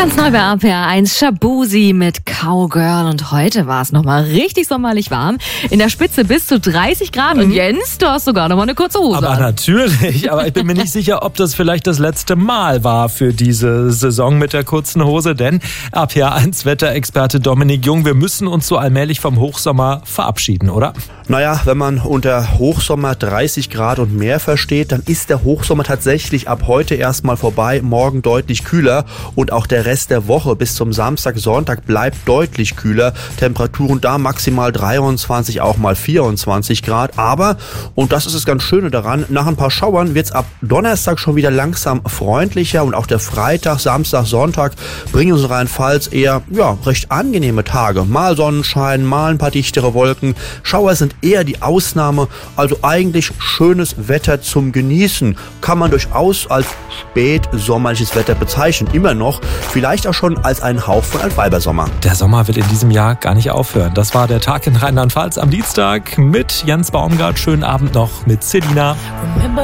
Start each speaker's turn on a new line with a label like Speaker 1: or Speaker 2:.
Speaker 1: Ganz neu bei RPR1, Shaboozey mit Cowgirl. Und heute war es nochmal richtig sommerlich warm. In der Spitze bis zu 30 Grad. Und Jens, du hast sogar nochmal eine kurze Hose
Speaker 2: Aber
Speaker 1: an.
Speaker 2: natürlich, aber ich bin mir nicht sicher, ob das vielleicht das letzte Mal war für diese Saison mit der kurzen Hose. Denn RPR1 Wetterexperte Dominik Jung, wir müssen uns so allmählich vom Hochsommer verabschieden, oder?
Speaker 3: Naja, wenn man unter Hochsommer 30 Grad und mehr versteht, dann ist der Hochsommer tatsächlich ab heute erstmal vorbei, morgen deutlich kühler und auch der Rest der Woche bis zum Samstag, Sonntag bleibt deutlich kühler. Temperaturen da maximal 23, auch mal 24 Grad. Aber, und das ist das ganz Schöne daran, nach ein paar Schauern wird es ab Donnerstag schon wieder langsam freundlicher und auch der Freitag, Samstag, Sonntag bringen uns Rheinland-Pfalz eher recht angenehme Tage. Mal Sonnenschein, mal ein paar dichtere Wolken. Schauer sind eher die Ausnahme, also eigentlich schönes Wetter zum Genießen. Kann man durchaus als spätsommerliches Wetter bezeichnen, immer noch, vielleicht auch schon als einen Hauch von Altweibersommer.
Speaker 2: Der Sommer wird in diesem Jahr gar nicht aufhören. Das war der Tag in Rheinland-Pfalz am Dienstag mit Jens Baumgart. Schönen Abend noch mit Selina.